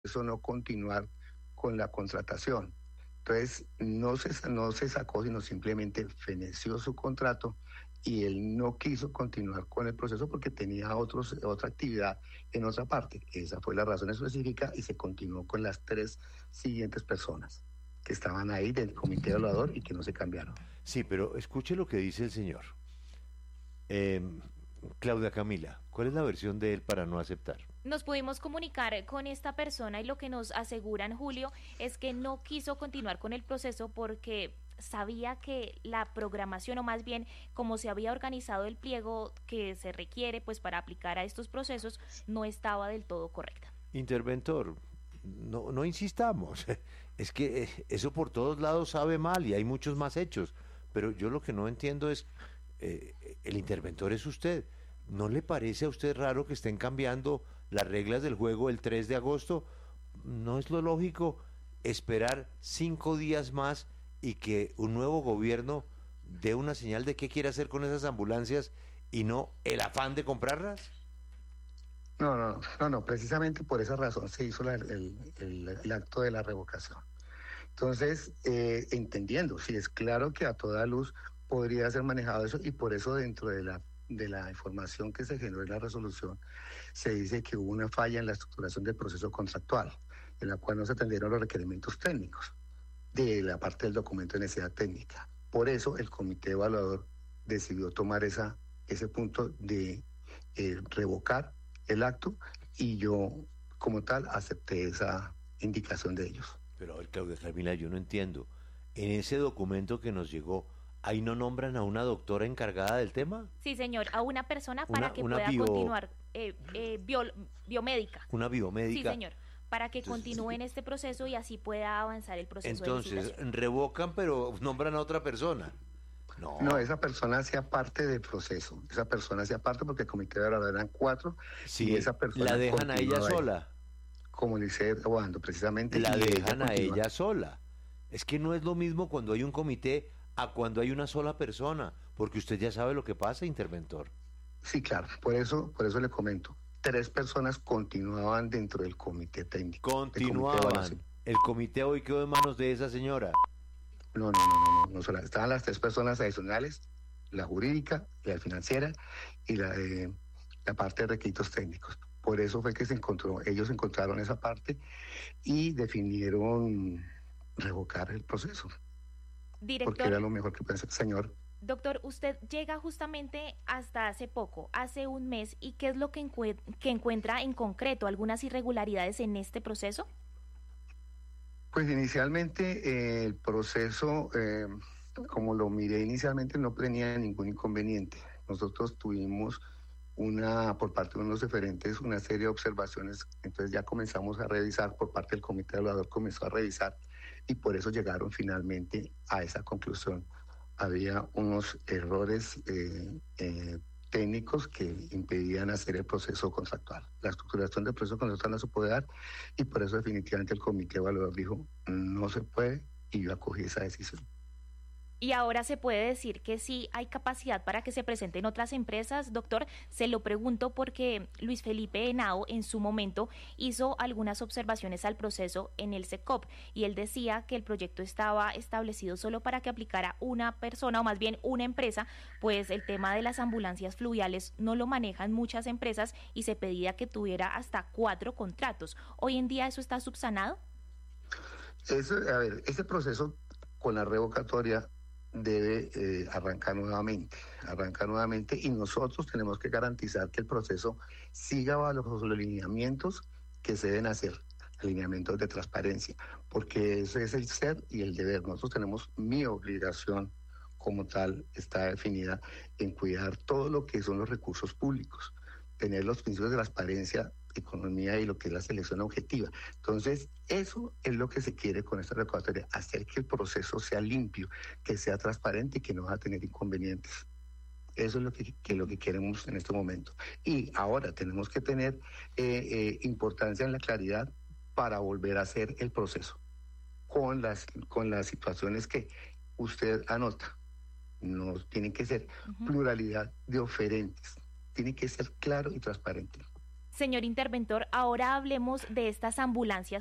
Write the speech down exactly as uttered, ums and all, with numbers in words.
eso no continuar con la contratación. Entonces, no se, no se sacó, sino simplemente feneció su contrato y él no quiso continuar con el proceso porque tenía otros, otra actividad en otra parte. Esa fue la razón específica y se continuó con las tres siguientes personas que estaban ahí del comité evaluador y que no se cambiaron. Sí, pero escuche lo que dice el señor. Eh, Claudia Camila, ¿cuál es la versión de él para no aceptar? Nos pudimos comunicar con esta persona y lo que nos aseguran, Julio, es que no quiso continuar con el proceso porque sabía que la programación, o más bien como se había organizado el pliego que se requiere pues para aplicar a estos procesos, no estaba del todo correcta. Interventor, no, no insistamos. Es que eh, eso por todos lados sabe mal y hay muchos más hechos. Pero yo lo que no entiendo es, eh, el interventor es usted. ¿No le parece a usted raro que estén cambiando las reglas del juego el tres de agosto? ¿No es lo lógico esperar cinco días más y que un nuevo gobierno dé una señal de qué quiere hacer con esas ambulancias y no el afán de comprarlas? No, no, no, no, precisamente por esa razón se hizo la, el, el, el acto de la revocación. Entonces, eh, entendiendo, sí, es claro que a toda luz podría ser manejado eso y por eso dentro de la, de la información que se generó en la resolución se dice que hubo una falla en la estructuración del proceso contractual, en la cual no se atendieron los requerimientos técnicos de la parte del documento de necesidad técnica. Por eso el comité evaluador decidió tomar esa, ese punto de eh, revocar el acto y yo como tal acepté esa indicación de ellos. Pero a ver, Claudia Camila, yo no entiendo. En ese documento que nos llegó, ¿ahí no nombran a una doctora encargada del tema? Sí, señor, a una persona para Una, que una pueda bio, continuar, eh, eh, bio, biomédica. una biomédica. Sí, señor, para que Entonces, continúe en este proceso y así pueda avanzar el proceso de entonces, licitación. revocan, pero nombran a otra persona. No. No, esa persona hacía parte del proceso, esa persona hacía parte porque el comité de evaluador eran cuatro Sí, y esa persona la dejan a ella continuaba ahí. sola. Como dice Obando, precisamente. La y dejan ella a continúa. ella sola. Es que no es lo mismo cuando hay un comité a cuando hay una sola persona, porque usted ya sabe lo que pasa, interventor. Sí, claro, por eso, por eso le comento. Tres personas continuaban dentro del comité técnico. del comité de Continuaban. evaluación. El comité hoy quedó en manos de esa señora. No, no, no, no, no, no sola. Estaban las tres personas adicionales, la jurídica, la financiera y la de la parte de requisitos técnicos. Por eso fue que se encontró, ellos encontraron esa parte y definieron revocar el proceso. Director, porque era lo mejor que pensé, señor. Doctor, usted llega justamente hasta hace poco, hace un mes, ¿y qué es lo que, encue que encuentra en concreto? ¿Algunas irregularidades en este proceso? Pues inicialmente eh, el proceso, eh, como lo miré inicialmente, no tenía ningún inconveniente. Nosotros tuvimos una, por parte de unos referentes, una serie de observaciones, entonces ya comenzamos a revisar, por parte del comité evaluador comenzó a revisar, y por eso llegaron finalmente a esa conclusión. Había unos errores eh, eh, técnicos que impedían hacer el proceso contractual. La estructuración del proceso contractual no se puede dar y por eso definitivamente el comité evaluador dijo no se puede y yo acogí esa decisión. Y ahora se puede decir que sí hay capacidad para que se presenten otras empresas, doctor. Se lo pregunto porque Luis Felipe Henao en su momento hizo algunas observaciones al proceso en el SECOP y él decía que el proyecto estaba establecido solo para que aplicara una persona o más bien una empresa, pues el tema de las ambulancias fluviales no lo manejan muchas empresas y se pedía que tuviera hasta cuatro contratos. ¿Hoy en día eso está subsanado? Eso, a ver, ese proceso con la revocatoria debe eh, arrancar nuevamente, arrancar nuevamente y nosotros tenemos que garantizar que el proceso siga bajo los lineamientos que se deben hacer, lineamientos de transparencia, porque ese es el ser y el deber. Nosotros tenemos mi obligación como tal, está definida en cuidar todo lo que son los recursos públicos, tener los principios de transparencia, economía y lo que es la selección objetiva. Entonces, eso es lo que se quiere con esta revocatoria, hacer que el proceso sea limpio, que sea transparente y que no va a tener inconvenientes. Eso es lo que, que, lo que queremos en este momento. Y ahora tenemos que tener eh, eh, importancia en la claridad para volver a hacer el proceso con las, con las situaciones que usted anota. No tiene que ser uh-huh. pluralidad de oferentes, tiene que ser claro y transparente. Señor interventor, ahora hablemos de estas ambulancias